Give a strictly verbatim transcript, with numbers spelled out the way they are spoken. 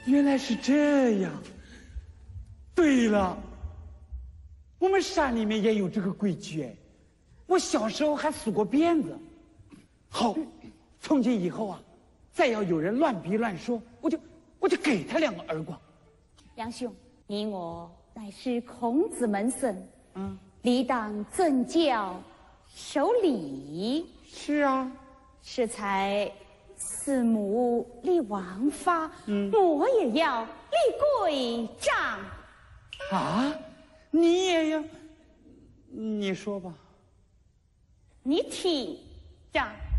原来是这样。对了，我们山里面也有这个规矩哎，我小时候还数过鞭子。好，从今以后啊，再要有人乱逼乱说，我就我就给他两个耳光。 杨兄，你我乃是孔子门生， 嗯， 理当尊教守礼。 是啊， 适才四母立王法， 嗯， 我也要立规章。 啊，你也要？你说吧。 你听着。